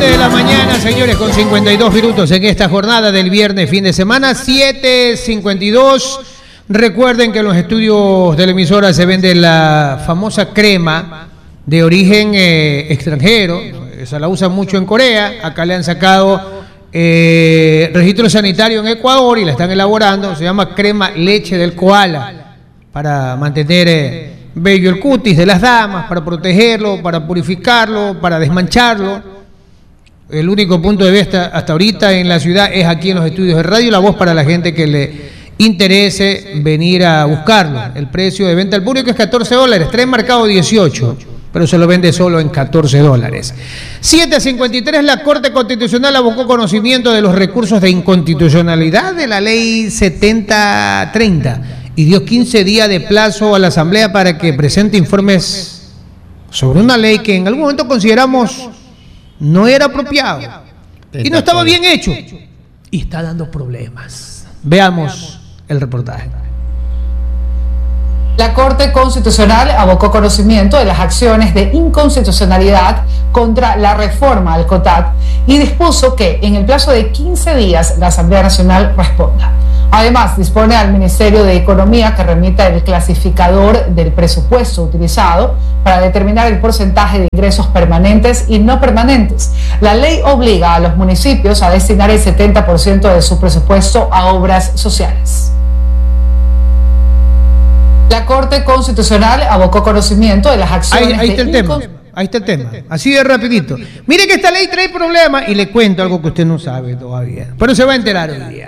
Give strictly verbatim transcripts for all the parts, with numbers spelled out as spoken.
siete de la mañana, señores, con cincuenta y dos minutos en esta jornada del viernes, fin de semana, siete cincuenta y dos. Recuerden que en los estudios de la emisora se vende la famosa crema de origen eh, extranjero. Esa la usan mucho en Corea. Acá le han sacado eh, registro sanitario en Ecuador y la están elaborando. Se llama crema leche del koala, para mantener eh, bello el cutis de las damas, para protegerlo, para purificarlo, para desmancharlo. El único punto de vista hasta ahorita en la ciudad es aquí en los estudios de radio La Voz, para la gente que le interese venir a buscarlo. El precio de venta al público es catorce dólares, trae marcado dieciocho, pero se lo vende solo en catorce dólares. siete cincuenta y tres, la Corte Constitucional abocó conocimiento de los recursos de inconstitucionalidad de la ley setenta treinta y dio quince días de plazo a la Asamblea para que presente informes sobre una ley que en algún momento consideramos no era apropiado y no estaba bien hecho y está dando problemas. Veamos el reportaje. La Corte Constitucional abocó conocimiento de las acciones de inconstitucionalidad contra la reforma al COTAD y dispuso que en el plazo de quince días la Asamblea Nacional responda. Además, dispone al Ministerio de Economía que remita el clasificador del presupuesto utilizado para determinar el porcentaje de ingresos permanentes y no permanentes. La ley obliga a los municipios a destinar el setenta por ciento de su presupuesto a obras sociales. La Corte Constitucional abocó conocimiento de las acciones... Ahí, ahí está el de tema, ahí está el tema, así de rapidito. Mire que esta ley trae problemas y le cuento algo que usted no sabe todavía, pero se va a enterar hoy día.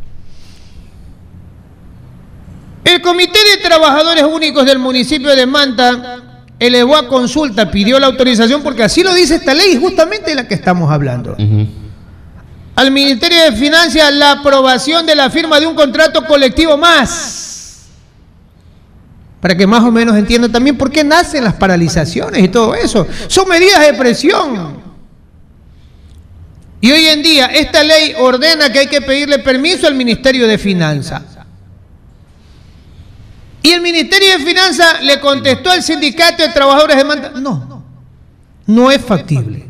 El Comité de Trabajadores Únicos del municipio de Manta elevó a consulta, pidió la autorización, porque así lo dice esta ley, justamente de la que estamos hablando. Uh-huh. Al Ministerio de Finanzas la aprobación de la firma de un contrato colectivo más, para que más o menos entiendan también por qué nacen las paralizaciones y todo eso. Son medidas de presión. Y hoy en día esta ley ordena que hay que pedirle permiso al Ministerio de Finanzas. Y el Ministerio de Finanzas le contestó al Sindicato de Trabajadores de Manta: no, no es factible.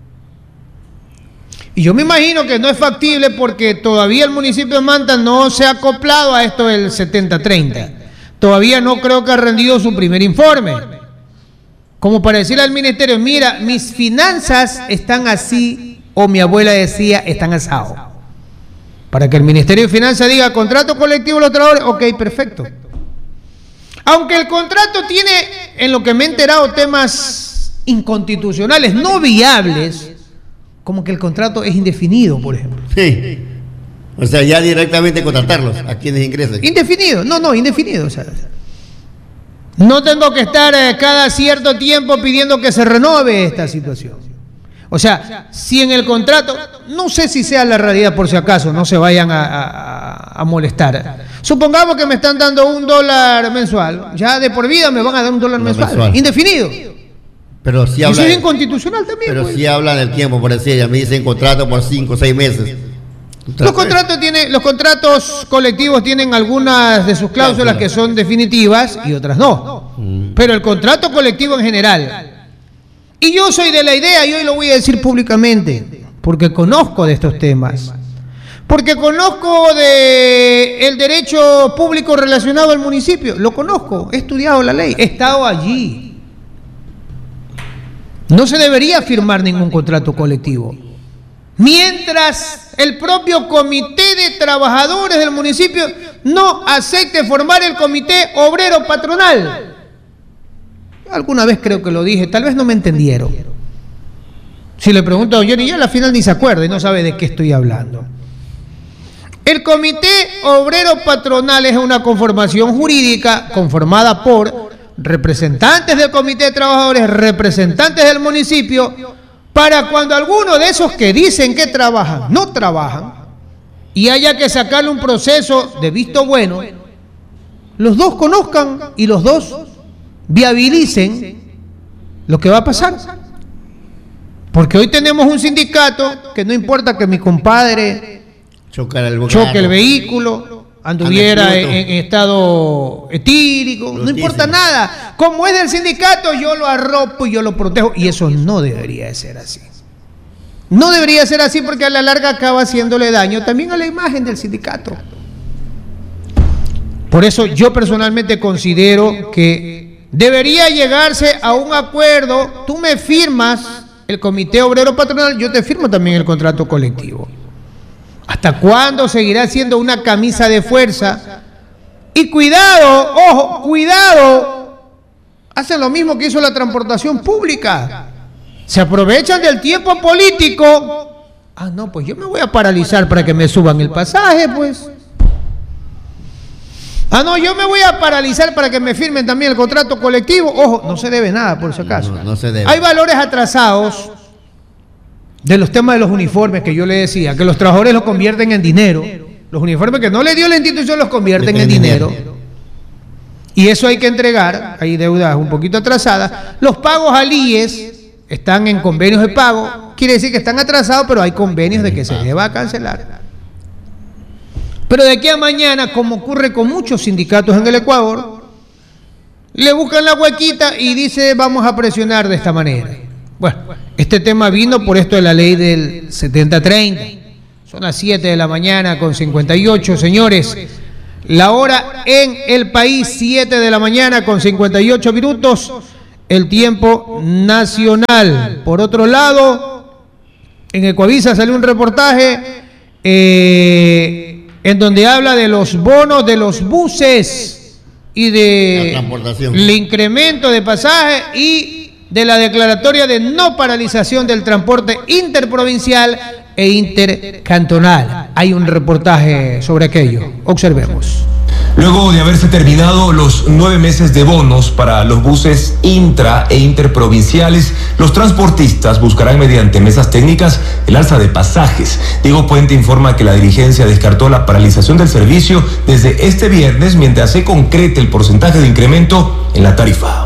Y yo me imagino que no es factible porque todavía el municipio de Manta no se ha acoplado a esto del setenta treinta. Todavía no creo que ha rendido su primer informe, como para decirle al ministerio: mira, mis finanzas están así, o mi abuela decía, están asados. Para que el Ministerio de Finanzas diga: contrato colectivo de los trabajadores, ok, perfecto. Aunque el contrato tiene, en lo que me he enterado, temas inconstitucionales, no viables, como que el contrato es indefinido, por ejemplo. Sí. O sea, ya directamente contratarlos a quienes ingresen. Indefinido, no, no, indefinido. O sea, no tengo que estar eh, cada cierto tiempo pidiendo que se renove esta situación. O sea, si en el contrato, no sé si sea la realidad, por si acaso, no se vayan a, a, a molestar. Supongamos que me están dando un dólar mensual, ya de por vida me van a dar un dólar no mensual, mensual, indefinido. Pero si habla, eso es inconstitucional también. Pero pues. Si hablan del tiempo, por decir, ya me dicen contrato por cinco o seis meses. Los contratos, tiene, los contratos colectivos tienen algunas de sus cláusulas que son definitivas y otras no. Pero el contrato colectivo en general... Y yo soy de la idea, y hoy lo voy a decir públicamente, porque conozco de estos temas, porque conozco de el derecho público relacionado al municipio, lo conozco, he estudiado la ley, he estado allí. No se debería firmar ningún contrato colectivo mientras el propio comité de trabajadores del municipio no acepte formar el comité obrero patronal. Alguna vez creo que lo dije, tal vez no me entendieron. Si le pregunto a don Johnny, ya al final ni se acuerda y no sabe de qué estoy hablando. El Comité Obrero Patronal es una conformación jurídica conformada por representantes del Comité de Trabajadores, representantes del municipio, para cuando alguno de esos que dicen que trabajan, no trabajan, y haya que sacarle un proceso de visto bueno, los dos conozcan y los dos viabilicen lo que va a pasar. Porque hoy tenemos un sindicato que no importa que mi compadre el choque el vehículo, anduviera en, en estado etílico, Brutísimo. No importa nada. Como es del sindicato, yo lo arropo y yo lo protejo. Y eso no debería de ser así. No debería ser así porque a la larga acaba haciéndole daño también a la imagen del sindicato. Por eso yo personalmente considero que debería llegarse a un acuerdo. Tú me firmas el Comité Obrero Patronal, yo te firmo también el contrato colectivo. ¿Hasta cuándo seguirá siendo una camisa de fuerza? Y cuidado, ojo, cuidado, hacen lo mismo que hizo la transportación pública. Se aprovechan del tiempo político. Ah, no, pues yo me voy a paralizar para que me suban el pasaje, pues. Ah, no, yo me voy a paralizar para que me firmen también el contrato colectivo. Ojo, no se debe nada, por si acaso. No, no se debe. Hay valores atrasados de los temas de los uniformes que yo le decía, que los trabajadores los convierten en dinero. Los uniformes que no le dio la institución los convierten en dinero. Y eso hay que entregar. Hay deudas un poquito atrasadas. Los pagos al I E S están en convenios de pago. Quiere decir que están atrasados, pero hay convenios de que se les va a cancelar. Pero de aquí a mañana, como ocurre con muchos sindicatos en el Ecuador, le buscan la huequita y dice vamos a presionar de esta manera. Bueno, este tema vino por esto de la ley del setenta treinta. Son las siete de la mañana con cincuenta y ocho, señores. La hora en el país, siete de la mañana con cincuenta y ocho minutos, el tiempo nacional. Por otro lado, en Ecuavisa salió un reportaje eh, en donde habla de los bonos de los buses y de el incremento de pasaje y de la declaratoria de no paralización del transporte interprovincial e intercantonal. Hay un reportaje sobre aquello. Observemos. Luego de haberse terminado los nueve meses de bonos para los buses intra e interprovinciales, los transportistas buscarán mediante mesas técnicas el alza de pasajes. Diego Puente informa que la dirigencia descartó la paralización del servicio desde este viernes mientras se concrete el porcentaje de incremento en la tarifa.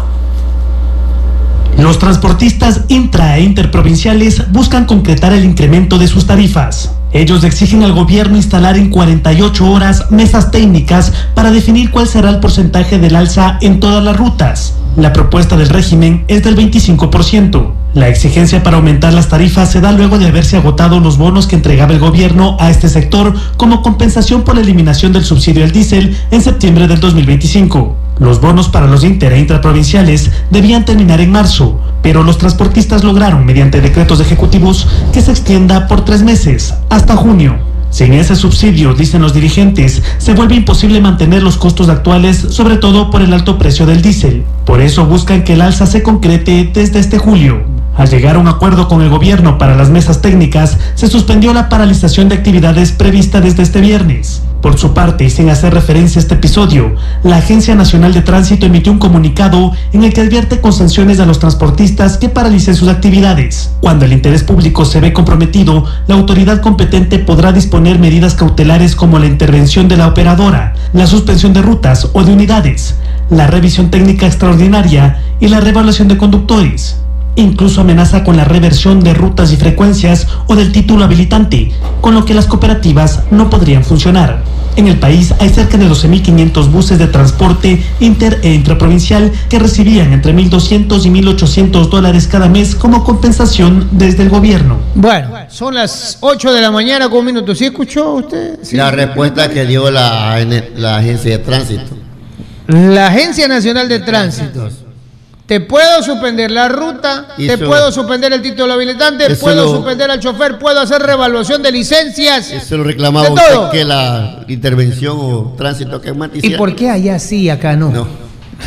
Los transportistas intra e interprovinciales buscan concretar el incremento de sus tarifas. Ellos exigen al gobierno instalar en cuarenta y ocho horas mesas técnicas para definir cuál será el porcentaje del alza en todas las rutas. La propuesta del régimen es del veinticinco por ciento. La exigencia para aumentar las tarifas se da luego de haberse agotado los bonos que entregaba el gobierno a este sector como compensación por la eliminación del subsidio al diésel en septiembre del dos mil veinticinco. Los bonos para los inter e intraprovinciales debían terminar en marzo, pero los transportistas lograron, mediante decretos ejecutivos, que se extienda por tres meses, hasta junio. Sin ese subsidio, dicen los dirigentes, se vuelve imposible mantener los costos actuales, sobre todo por el alto precio del diésel. Por eso buscan que el alza se concrete desde este julio. Al llegar a un acuerdo con el gobierno para las mesas técnicas, se suspendió la paralización de actividades prevista desde este viernes. Por su parte, y sin hacer referencia a este episodio, la Agencia Nacional de Tránsito emitió un comunicado en el que advierte con sanciones a los transportistas que paralicen sus actividades. Cuando el interés público se ve comprometido, la autoridad competente podrá disponer medidas cautelares como la intervención de la operadora, la suspensión de rutas o de unidades, la revisión técnica extraordinaria y la reevaluación de conductores. Incluso amenaza con la reversión de rutas y frecuencias o del título habilitante, con lo que las cooperativas no podrían funcionar. En el país hay cerca de doce mil quinientos buses de transporte inter e intraprovincial que recibían entre mil doscientos y mil ochocientos dólares cada mes como compensación desde el gobierno. Bueno, son las ocho de la mañana con un minuto. ¿Sí escuchó usted? ¿Sí? La respuesta que dio la, la Agencia de Tránsito. La Agencia Nacional de Tránsito. Te puedo suspender la ruta, Eso, te puedo suspender el título habilitante, puedo lo, suspender al chofer, puedo hacer revaluación de licencias. Eso lo reclamaba usted, todo. Que la intervención o tránsito que es más. ¿Y por qué allá sí, acá no? No.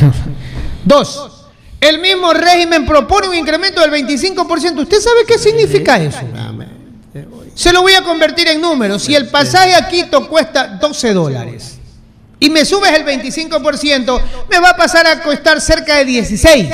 Dos, el mismo régimen propone un incremento del veinticinco por ciento. ¿Usted sabe qué significa eso? Se lo voy a convertir en números. Si el pasaje a Quito cuesta doce dólares y me subes el veinticinco por ciento, me va a pasar a costar cerca de dieciséis.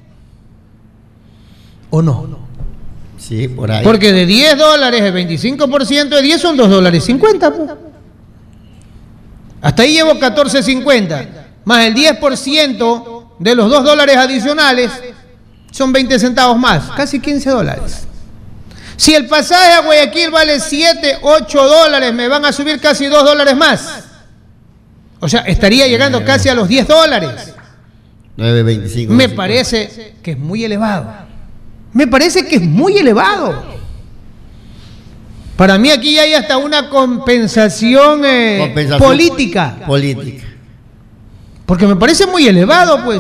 ¿O no? Sí, por ahí. Porque de diez dólares, el veinticinco por ciento de diez son dos dólares cincuenta. Pues. Hasta ahí llevo catorce cincuenta. Más el diez por ciento de los dos dólares adicionales son veinte centavos más. Casi quince dólares. Si el pasaje a Guayaquil vale siete, ocho dólares, me van a subir casi dos dólares más. O sea, estaría llegando casi a los diez dólares. nueve veinticinco. Me parece que es muy elevado. Me parece que es muy elevado. Para mí aquí hay hasta una compensación, eh, compensación política. Política. Porque me parece muy elevado, pues.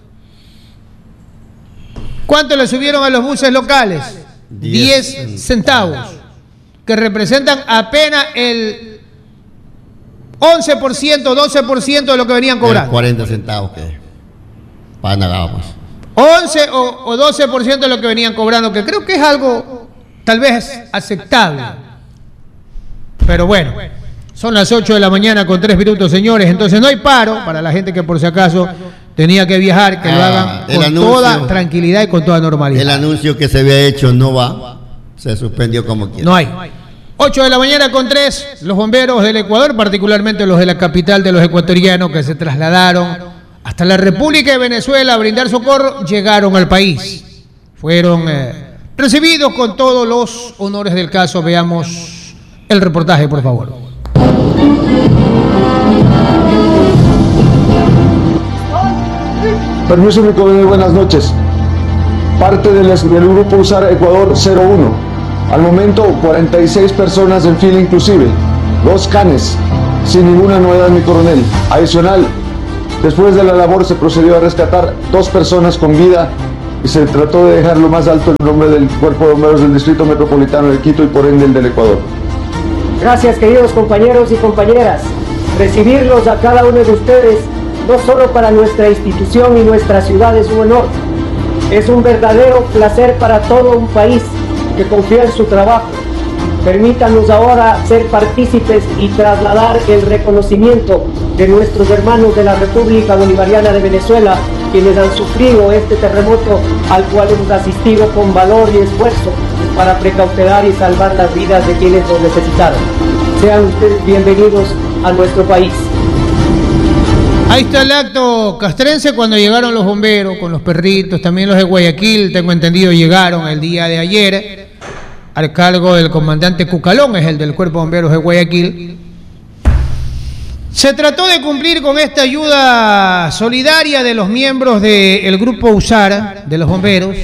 ¿Cuánto le subieron a los buses locales? diez centavos, que representan apenas el once por ciento, doce por ciento de lo que venían cobrando. cuarenta centavos que pagábamos. once o, o doce por ciento de lo que venían cobrando, que creo que es algo tal vez aceptable. Pero bueno, son las ocho de la mañana con tres minutos, señores. Entonces no hay paro para la gente que por si acaso tenía que viajar, que ah, lo hagan con anuncio, toda tranquilidad y con toda normalidad. El anuncio que se había hecho no va, se suspendió como quiera. No hay. ocho de la mañana con tres, los bomberos del Ecuador, particularmente los de la capital de los ecuatorianos que se trasladaron hasta la República de Venezuela a brindar socorro, llegaron al país. Fueron eh, recibidos con todos los honores del caso. Veamos el reportaje, por favor. Permiso, mi coronel, buenas noches. Parte del, del grupo USAR Ecuador cero uno. Al momento, cuarenta y seis personas en fila inclusive. Dos canes, sin ninguna novedad, mi coronel. Adicional, después de la labor se procedió a rescatar dos personas con vida y se trató de dejar lo más alto el nombre del Cuerpo de Bomberos del Distrito Metropolitano de Quito y por ende el del Ecuador. Gracias, queridos compañeros y compañeras. Recibirlos a cada uno de ustedes, no solo para nuestra institución y nuestra ciudad, es un honor. Es un verdadero placer para todo un país que confía en su trabajo. Permítanos ahora ser partícipes y trasladar el reconocimiento de nuestros hermanos de la República Bolivariana de Venezuela, quienes han sufrido este terremoto al cual hemos asistido con valor y esfuerzo para precautelar y salvar las vidas de quienes nos necesitaron. Sean ustedes bienvenidos a nuestro país. Ahí está el acto castrense cuando llegaron los bomberos con los perritos, también los de Guayaquil, tengo entendido, llegaron el día de ayer al cargo del comandante Cucalón, es el del Cuerpo de Bomberos de Guayaquil. Se trató de cumplir con esta ayuda solidaria de los miembros del grupo USAR, de los bomberos.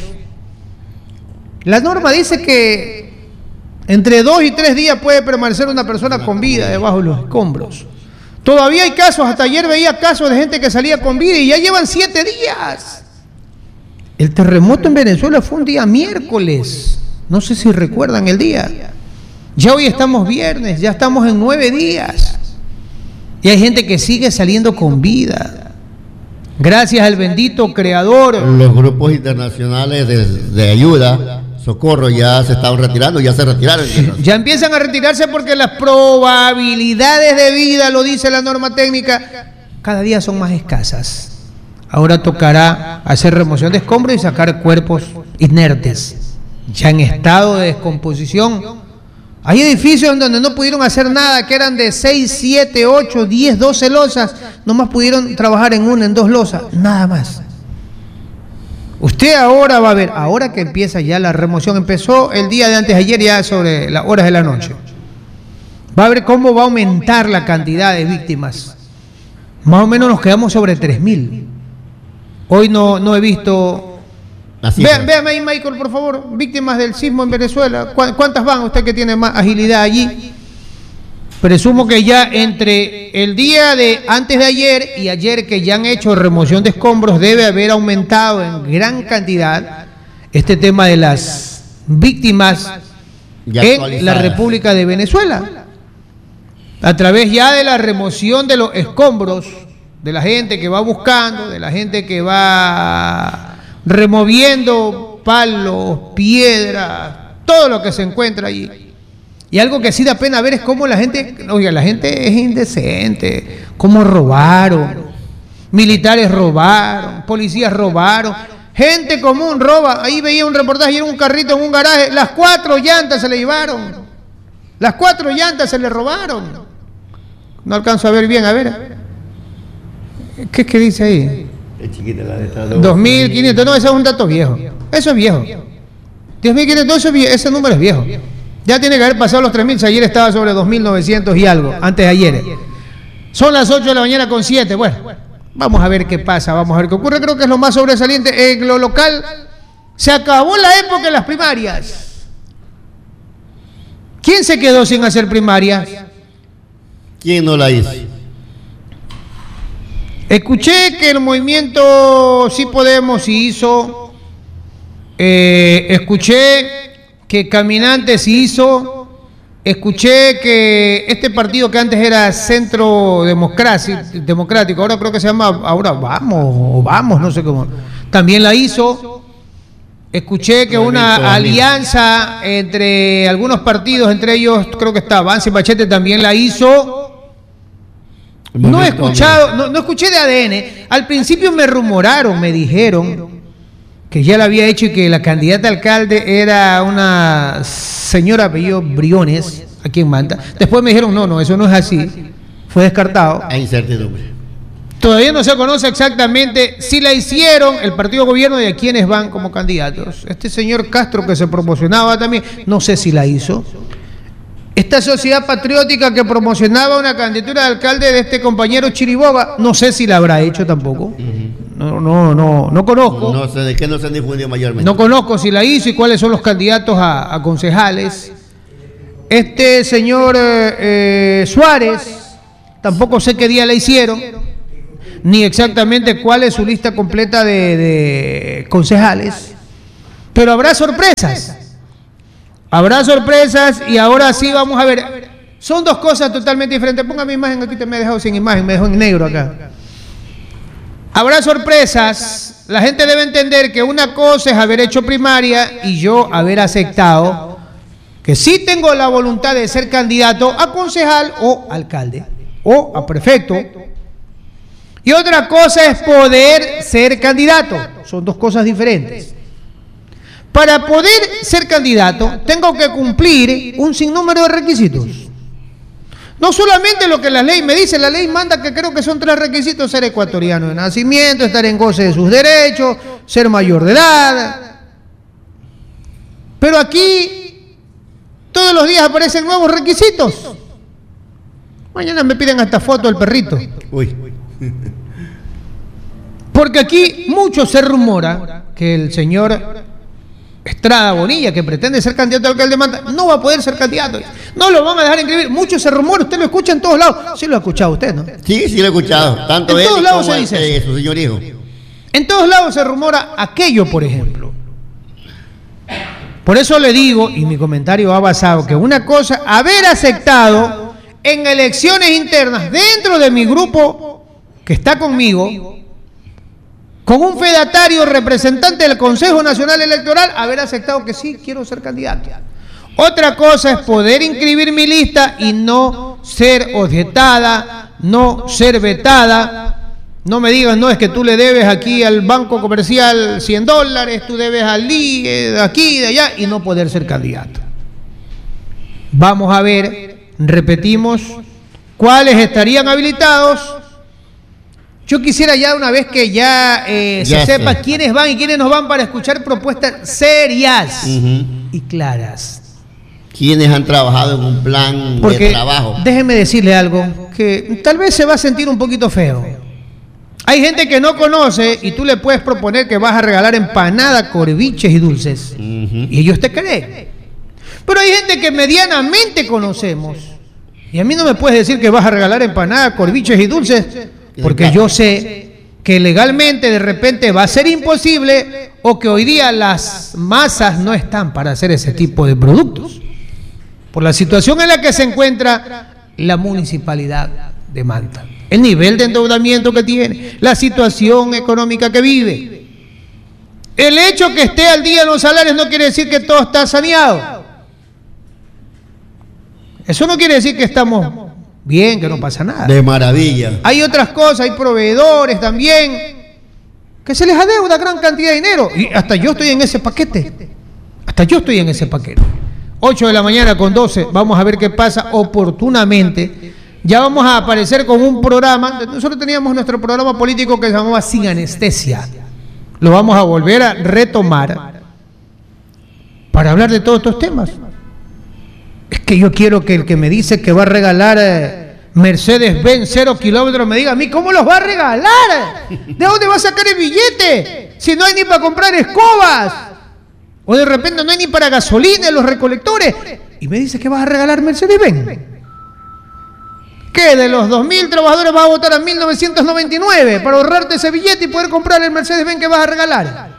La norma dice que entre dos y tres días puede permanecer una persona con vida debajo de los escombros. Todavía hay casos, hasta ayer veía casos de gente que salía con vida y ya llevan siete días. El terremoto en Venezuela fue un día miércoles, no sé si recuerdan el día. Ya hoy estamos viernes, ya estamos en nueve días. Y hay gente que sigue saliendo con vida. Gracias al bendito creador. Los grupos internacionales de, de ayuda, socorro, ya se estaban retirando, ya se retiraron. Ya empiezan a retirarse porque las probabilidades de vida, lo dice la norma técnica, cada día son más escasas. Ahora tocará hacer remoción de escombros y sacar cuerpos inertes, ya en estado de descomposición. Hay edificios donde no pudieron hacer nada, que eran de seis, siete, ocho, diez, doce losas, nomás pudieron trabajar en una, en dos losas, nada más. Usted ahora va a ver, ahora que empieza ya la remoción, empezó el día de antes de ayer ya sobre las horas de la noche, va a ver cómo va a aumentar la cantidad de víctimas. Más o menos nos quedamos sobre tres mil. Hoy no, no he visto... Vean, véame ahí, Michael, por favor, víctimas del sismo en Venezuela. ¿Cuántas van? Usted que tiene más agilidad allí. Presumo que ya entre el día de antes de ayer y ayer que ya han hecho remoción de escombros, debe haber aumentado en gran cantidad este tema de las víctimas en la República de Venezuela. A través ya de la remoción de los escombros, de la gente que va buscando, de la gente que va removiendo palos, piedras, todo lo que se encuentra allí. Y algo que sí da pena ver es cómo la gente, oiga, la gente es indecente, cómo robaron, militares robaron, policías robaron, gente común roba. Ahí veía un reportaje, era un carrito en un garaje, las cuatro llantas se le llevaron, las cuatro llantas se le robaron. No alcanzo a ver bien, a ver, ¿qué es que dice ahí? Es chiquita la de esta dos mil quinientos, no, ese es un dato viejo. Eso es viejo. diez mil quinientos, eso es viejo, ese número es viejo. Ya tiene que haber pasado los tres mil, si ayer estaba sobre dos mil novecientos y algo, antes de ayer. Son las ocho de la mañana con siete. Bueno, vamos a ver qué pasa, vamos a ver qué ocurre. Creo que es lo más sobresaliente. En lo local, se acabó la época de las primarias. ¿Quién se quedó sin hacer primaria? ¿Quién no la hizo? Escuché que el movimiento Sí Podemos sí hizo, eh, escuché que Caminantes sí hizo, escuché que este partido que antes era Centro Democrático, ahora creo que se llama, ahora Vamos, o Vamos, no sé cómo, también la hizo. Escuché que una alianza entre algunos partidos, entre ellos creo que está Avance y Machete, también la hizo. No he escuchado, no, no escuché de A D N. Al principio me rumoraron, me dijeron que ya la había hecho y que la candidata a alcalde era una señora apellido Briones, aquí en Manta. Después me dijeron, no, no, eso no es así. Fue descartado. Hay incertidumbre. Todavía no se conoce exactamente si la hicieron el partido gobierno y a quienes van como candidatos. Este señor Castro que se promocionaba también, no sé si la hizo. Esta sociedad patriótica que promocionaba una candidatura de alcalde de este compañero Chiriboga, no sé si la habrá hecho tampoco. Uh-huh. No, no, no, no conozco. No sé de qué no se han difundido mayormente. No conozco si la hizo y cuáles son los candidatos a, a concejales. Este señor eh, Suárez, tampoco sé qué día la hicieron, ni exactamente cuál es su lista completa de, de concejales. Pero habrá sorpresas. Habrá sorpresas y ahora sí vamos a ver. Son dos cosas totalmente diferentes. Ponga mi imagen aquí, te me he dejado sin imagen, me dejó en negro acá. Habrá sorpresas. La gente debe entender que una cosa es haber hecho primaria y yo haber aceptado que sí tengo la voluntad de ser candidato a concejal o alcalde o a prefecto. Y otra cosa es poder ser candidato. Son dos cosas diferentes. Para poder ser candidato, tengo que cumplir un sinnúmero de requisitos. No solamente lo que la ley me dice, la ley manda que creo que son tres requisitos: ser ecuatoriano de nacimiento, estar en goce de sus derechos, ser mayor de edad. Pero aquí todos los días aparecen nuevos requisitos. Mañana me piden hasta foto del perrito. Uy. Porque aquí mucho se rumora que el señor Estrada Bonilla, que pretende ser candidato a alcalde de Manta, no va a poder ser candidato. No lo van a dejar inscribir. Mucho se rumora, usted lo escucha en todos lados. Sí lo ha escuchado usted, ¿no? Sí, sí lo he escuchado. Tanto en él todos lados como se dice el, eso. Eh, su señor hijo. En todos lados se rumora aquello, por ejemplo. Por eso le digo, y mi comentario ha basado, que una cosa, haber aceptado en elecciones internas dentro de mi grupo que está conmigo, con un fedatario representante del Consejo Nacional Electoral, haber aceptado que sí, quiero ser candidato. Otra cosa es poder inscribir mi lista y no ser objetada, no ser vetada. No me digan, no, es que tú le debes aquí al banco comercial cien dólares, tú debes al I E, de aquí, de allá, y no poder ser candidato. Vamos a ver, repetimos, cuáles estarían habilitados. Yo quisiera ya una vez que ya, eh, ya se sepa sé. quiénes van y quiénes no van, para escuchar propuestas serias uh-huh. y claras. ¿Quiénes han trabajado en un plan Porque, de trabajo? Déjeme decirle algo, que tal vez se va a sentir un poquito feo. Hay gente que no conoce y tú le puedes proponer que vas a regalar empanada, corviches y dulces. Uh-huh. Y ellos te creen. Pero hay gente que medianamente conocemos. Y a mí no me puedes decir que vas a regalar empanada, corviches y dulces, porque yo sé que legalmente de repente va a ser imposible, o que hoy día las masas no están para hacer ese tipo de productos, por la situación en la que se encuentra la municipalidad de Manta, el nivel de endeudamiento que tiene, la situación económica que vive. El hecho que esté al día en los salarios no quiere decir que todo está saneado. Eso no quiere decir que estamos bien, que no pasa nada. De maravilla. Hay otras cosas, hay proveedores también que se les adeuda gran cantidad de dinero. Y hasta yo estoy en ese paquete. Hasta yo estoy en ese paquete. ocho de la mañana con doce. Vamos a ver qué pasa oportunamente. Ya vamos a aparecer con un programa. Nosotros teníamos nuestro programa político que se llamaba Sin Anestesia. Lo vamos a volver a retomar para hablar de todos estos temas. Es que yo quiero que el que me dice que va a regalar eh, Mercedes-Benz cero kilómetros me diga a mí, ¿cómo los va a regalar? ¿De dónde va a sacar el billete? Si no hay ni para comprar escobas. O de repente no hay ni para gasolina en los recolectores. Y me dice que vas a regalar Mercedes-Benz. ¿Qué? De los dos mil trabajadores vas a votar a mil novecientos noventa y nueve para ahorrarte ese billete y poder comprar el Mercedes-Benz que vas a regalar.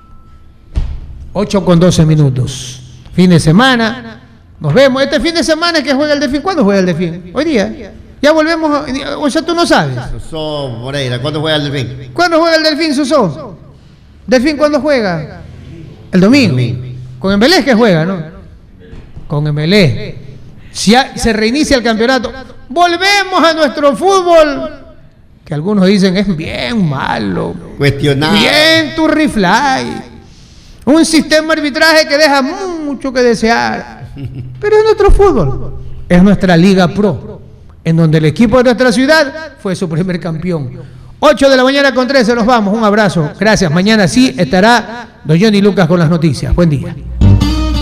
ocho con doce minutos. Fin de semana. Nos vemos. Este fin de semana es que juega el Delfín. ¿Cuándo juega el Delfín? Hoy día. Ya volvemos. A... O sea, tú no sabes. Susó, Moreira, ¿cuándo juega el Delfín? ¿Cuándo juega el Delfín, Susó? ¿Delfín cuándo juega? El domingo. El domingo. Con Embelés que juega, ¿no? Con Embelés. Si ha... se reinicia el campeonato. Volvemos a nuestro fútbol. Que algunos dicen es bien malo. Cuestionado. Bien turrifly. Un sistema de arbitraje que deja mucho que desear. Pero es nuestro fútbol. Es nuestra Liga Pro, en donde el equipo de nuestra ciudad fue su primer campeón. ocho de la mañana con trece, nos vamos. Un abrazo. Gracias. Mañana sí estará don Johnny Lucas con las noticias. Buen día.